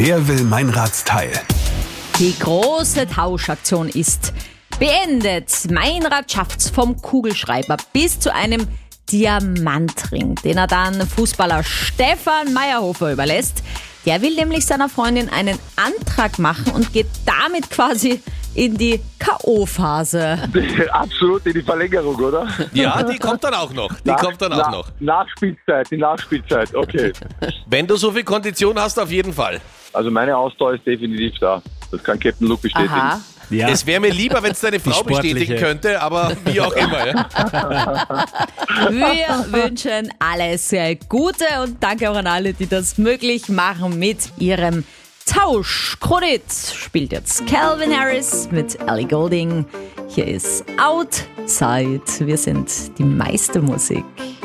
Wer will Meinrads Teil? Die große Tauschaktion ist beendet. Meinrad schafft's vom Kugelschreiber bis zu einem Diamantring, den er dann Fußballer Stefan Meyerhofer überlässt. Der will nämlich seiner Freundin einen Antrag machen und geht damit quasi in die K.O.-Phase. Absolut in die Verlängerung, oder? Ja, die kommt dann auch noch. Nachspielzeit, die Nachspielzeit, okay. Wenn du so viel Kondition hast, auf jeden Fall. Also meine Ausdauer ist definitiv da. Das kann Captain Luke bestätigen. Aha. Ja. Es wäre mir lieber, wenn es deine Frau sportliche. bestätigen könnte, aber wie auch immer. Ja? Wir wünschen alles Gute und danke auch an alle, die das möglich machen mit ihrem Tausch. Kredit spielt jetzt Calvin Harris mit Ellie Goulding. Hier ist Outside. Wir sind die meiste Musik.